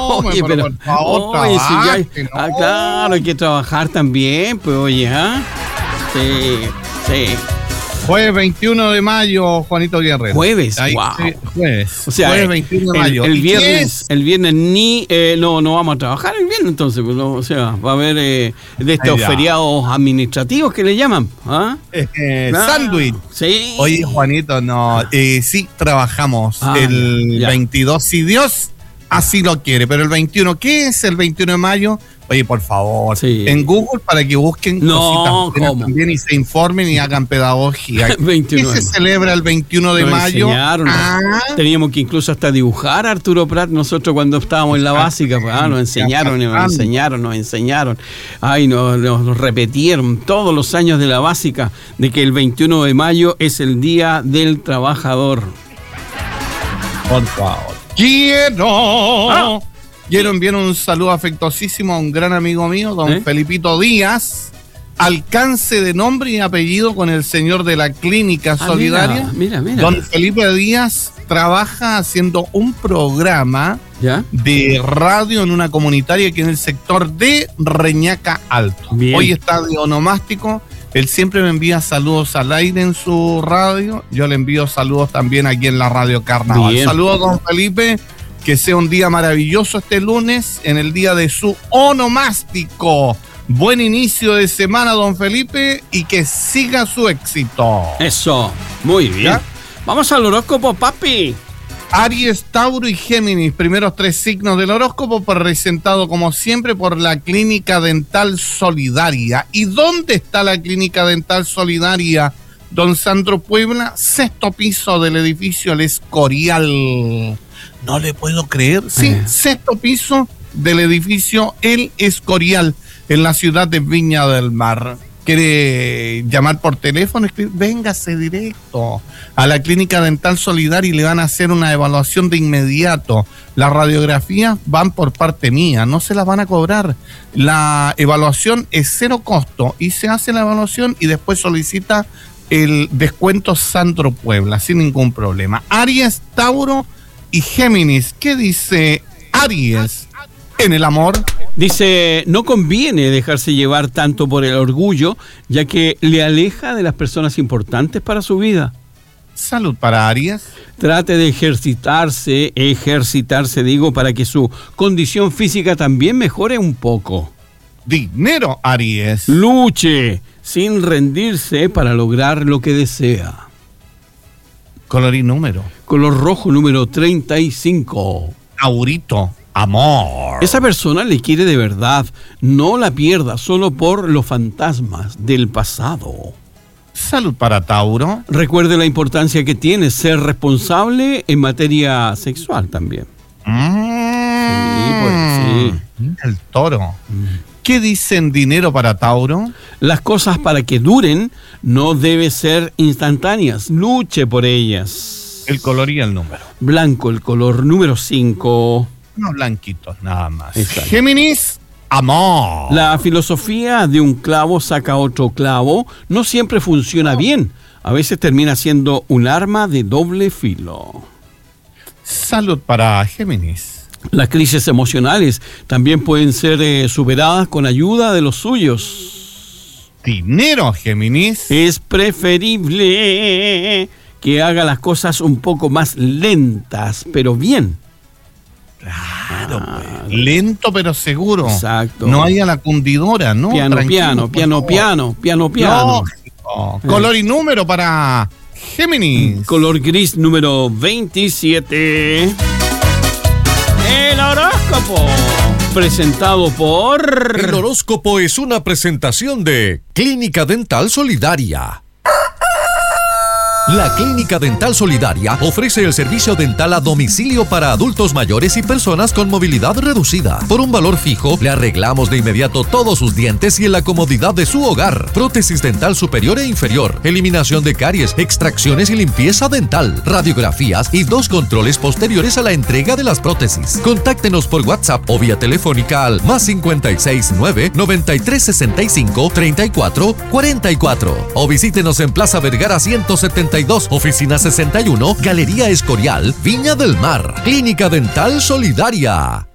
Oye, pero por favor, oye, si ya hay, trabaje, ¿no? claro, hay que trabajar también, pues oye, ¿ah? Sí. Jueves 21 de mayo, Juanito Guerrero. Jueves, Ahí, wow. sí, jueves. O sea, jueves 21 de mayo. el ¿Y viernes no vamos a trabajar el viernes, entonces, pues, o sea, va a haber de estos feriados administrativos que le llaman, ¿ah? Sándwich. Sí. Oye, Juanito, no, sí trabajamos el 22, si Dios así lo quiere, pero el 21, ¿qué es el 21 de mayo? Oye, por favor, en Google para que busquen cositas también y se informen y hagan pedagogía. ¿Qué se celebra el 21 de mayo? Teníamos que incluso hasta dibujar a Arturo Prat nosotros cuando estábamos en la básica. Nos enseñaron. Ay, nos repitieron todos los años de la básica de que el 21 de mayo es el Día del Trabajador. Por favor. Quiero enviar un saludo afectuosísimo a un gran amigo mío, don Felipito Díaz, alcance de nombre y apellido con el señor de la Clínica Solidaria. Mira. Don Felipe Díaz trabaja haciendo un programa de radio en una comunitaria aquí en el sector de Reñaca Alto. Bien. Hoy está de onomástico. Él siempre me envía saludos al aire en su radio. Yo le envío saludos también aquí en la Radio Carnaval. Bien. Saludos, don Felipe. Que sea un día maravilloso este lunes, en el día de su onomástico. Buen inicio de semana, don Felipe, y que siga su éxito. Eso, muy bien. ¿Ya? Vamos al horóscopo, papi. Aries, Tauro y Géminis, primeros 3 signos del horóscopo, presentado como siempre por la Clínica Dental Solidaria. ¿Y dónde está la Clínica Dental Solidaria, don Sandro Puebla? 6º piso del edificio El Escorial. No le puedo creer. Sí, 6º piso del edificio El Escorial, en la ciudad de Viña del Mar. ¿Quiere llamar por teléfono? Véngase directo a la Clínica Dental Solidaria y le van a hacer una evaluación de inmediato. Las radiografías van por parte mía, no se las van a cobrar. La evaluación es 0 costo y se hace la evaluación y después solicita el descuento Sandro Puebla sin ningún problema. Aries, Tauro y Géminis. ¿Qué dice Aries en el amor? Dice, no conviene dejarse llevar tanto por el orgullo, ya que le aleja de las personas importantes para su vida. Salud para Aries. Trate de ejercitarse, para que su condición física también mejore un poco. Dinero, Aries. Luche sin rendirse para lograr lo que desea. Color y número. Color rojo, número 35. Taurito, amor. Esa persona le quiere de verdad. No la pierda solo por los fantasmas del pasado. Salud para Tauro. Recuerde la importancia que tiene ser responsable en materia sexual también. Sí. El toro. ¿Qué dicen dinero para Tauro? Las cosas para que duren no deben ser instantáneas. Luche por ellas. El color y el número. Blanco, el color número 5. Unos blanquitos nada más. Exacto. Géminis, amor. La filosofía de un clavo saca otro clavo no siempre funciona bien. A veces termina siendo un arma de doble filo. Salud para Géminis. Las crisis emocionales también pueden ser superadas con ayuda de los suyos. Dinero, Géminis. Es preferible que haga las cosas un poco más lentas, pero bien. Claro, pues. Lento pero seguro. Exacto. No haya la cundidora, ¿no? Piano. Lógico. Color y número para Géminis. Color gris número 27. El horóscopo, presentado por... El horóscopo es una presentación de Clínica Dental Solidaria. La Clínica Dental Solidaria ofrece el servicio dental a domicilio para adultos mayores y personas con movilidad reducida. Por un valor fijo, le arreglamos de inmediato todos sus dientes y en la comodidad de su hogar. Prótesis dental superior e inferior, eliminación de caries, extracciones y limpieza dental, radiografías y 2 controles posteriores a la entrega de las prótesis. Contáctenos por WhatsApp o vía telefónica al +56 9 93 65 34 44 o visítenos en Plaza Vergara 172, Oficina 61, Galería Escorial, Viña del Mar. Clínica Dental Solidaria.